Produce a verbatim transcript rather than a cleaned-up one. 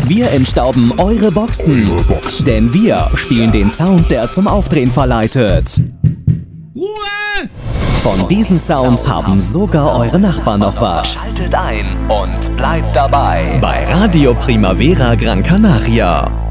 Wir entstauben eure Boxen, denn wir spielen den Sound, der zum Aufdrehen verleitet. Ruhe! Von diesem Sound haben sogar eure Nachbarn noch was. Schaltet ein und bleibt dabei bei Radio Primavera Gran Canaria.